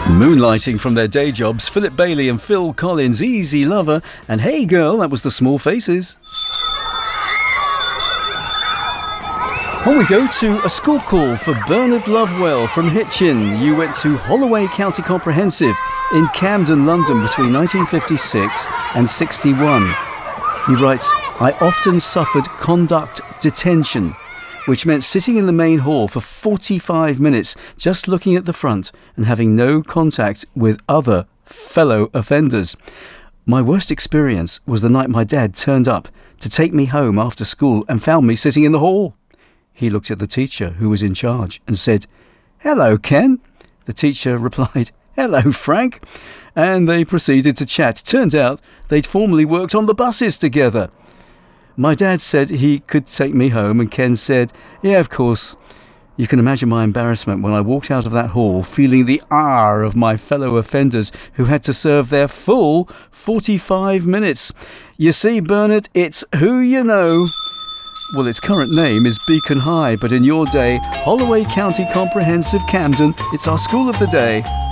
Moonlighting from their day jobs, Philip Bailey and Phil Collins, Easy Lover, and Hey Girl, that was the Small Faces. On we go to a school call for Bernard Lovewell from Hitchin. You went to Holloway County Comprehensive in Camden, London between 1956 and 61. He writes, I often suffered conduct detention, which meant sitting in the main hall for 45 minutes, just looking at the front and having no contact with other fellow offenders. My worst experience was the night my dad turned up to take me home after school and found me sitting in the hall. He looked at the teacher who was in charge and said, Hello, Ken. The teacher replied, Hello, Frank. And they proceeded to chat. Turned out they'd formerly worked on the buses together. My dad said he could take me home, and Ken said, yeah, of course. You can imagine my embarrassment when I walked out of that hall feeling the ire of my fellow offenders who had to serve their full 45 minutes. You see, Bernard, it's who you know. Well, its current name is Beacon High, but in your day, Holloway County Comprehensive Camden, it's our school of the day.